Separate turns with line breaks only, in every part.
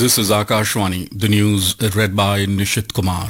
This is Akashwani, the news read by Nishit Kumar.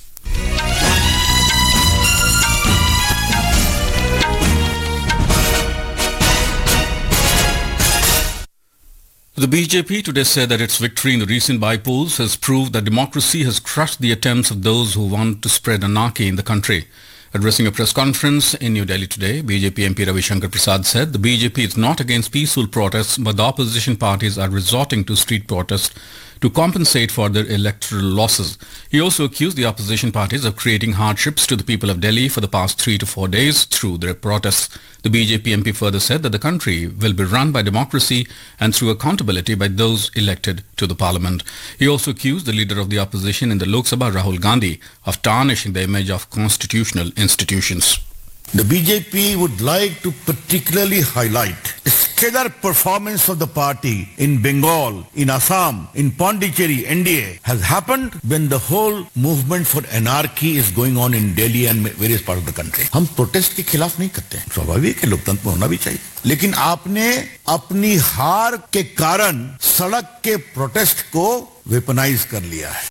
The BJP today said that its victory in the recent by-polls has proved that democracy has crushed the attempts of those who want to spread anarchy in the country. Addressing a press conference in New Delhi today, BJP MP Ravi Shankar Prasad said the BJP is not against peaceful protests, but the opposition parties are resorting to street protests to compensate for their electoral losses. He also accused the opposition parties of creating hardships to the people of Delhi for the past 3 to 4 days through their protests. The BJP MP further said that the country will be run by democracy and through accountability by those elected to the parliament. He also accused the leader of the opposition in the Lok Sabha, Rahul Gandhi, of tarnishing the image of constitutional institutions.
The BJP would like to particularly highlight the stellar performance of the party in Bengal, in Assam, in Pondicherry, NDA has happened when the whole movement for anarchy is going on in Delhi and various parts of the country. हम protest के खिलाफ नहीं करते हैं, स्वाभाविक है, लोकतंत्र में होना भी चाहिए, लेकिन आपने अपनी हार के कारण सड़क के प्रोटेस्ट को वेपनाइज कर लिया है.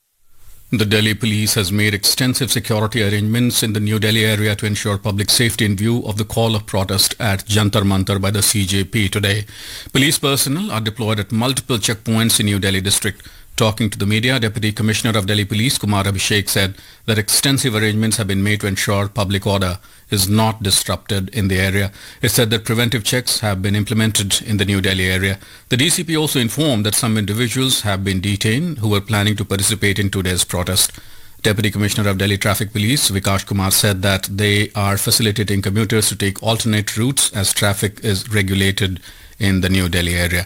The Delhi police has made extensive security arrangements in the New Delhi area to ensure public safety in view of the call of protest at Jantar Mantar by the CJP today. Police personnel are deployed at multiple checkpoints in New Delhi district. Talking to the media, Deputy Commissioner of Delhi Police Kumar Abhishek said that extensive arrangements have been made to ensure public order is not disrupted in the area. It said that preventive checks have been implemented in the New Delhi area. The DCP also informed that some individuals have been detained who were planning to participate in today's protest. Deputy Commissioner of Delhi Traffic Police Vikash Kumar said that they are facilitating commuters to take alternate routes as traffic is regulated in the New Delhi area.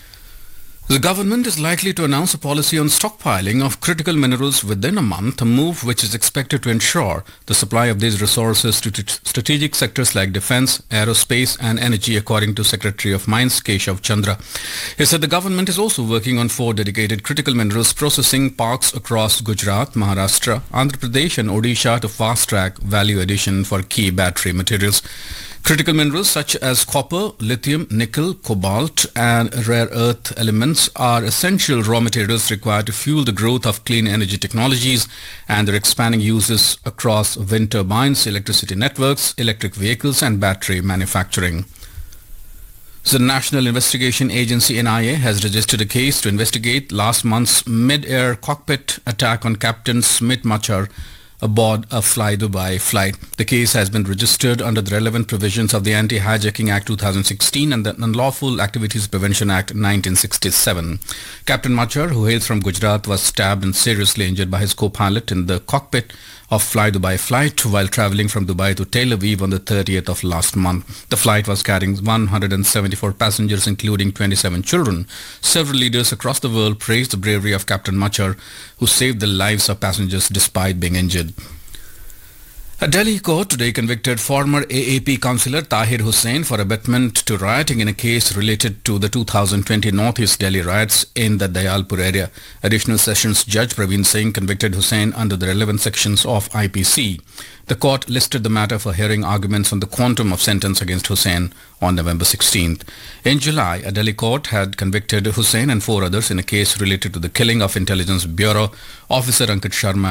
The government is likely to announce a policy on stockpiling of critical minerals within a month, a move which is expected to ensure the supply of these resources to strategic sectors like defense, aerospace and energy, according to Secretary of Mines Keshav Chandra. He said the government is also working on 4 dedicated critical minerals processing parks across Gujarat, Maharashtra, Andhra Pradesh and Odisha to fast-track value addition for key battery materials. Critical minerals such as copper, lithium, nickel, cobalt and rare earth elements are essential raw materials required to fuel the growth of clean energy technologies and their expanding uses across wind turbines, electricity networks, electric vehicles and battery manufacturing. The National Investigation Agency NIA has registered a case to investigate last month's mid-air cockpit attack on Captain Smit Machar aboard a Fly Dubai flight. The case has been registered under the relevant provisions of the Anti-Hijacking Act 2016 and the Unlawful Activities Prevention Act 1967. Captain Machar, who hails from Gujarat, was stabbed and seriously injured by his co-pilot in the cockpit of Fly Dubai flight while travelling from Dubai to Tel Aviv on the 30th of last month. The flight was carrying 174 passengers, including 27 children. Several leaders across the world praised the bravery of Captain Machar, who saved the lives of passengers despite being injured. A Delhi court today convicted former AAP councillor Tahir Hussain for abetment to rioting in a case related to the 2020 Northeast Delhi riots in the Dayalpur area. Additional Sessions Judge Praveen Singh convicted Hussain under the relevant sections of IPC. The court listed the matter for hearing arguments on the quantum of sentence against Hussain on November 16th. In July, a Delhi court had convicted Hussain and 4 others in a case related to the killing of Intelligence Bureau officer Ankit Sharma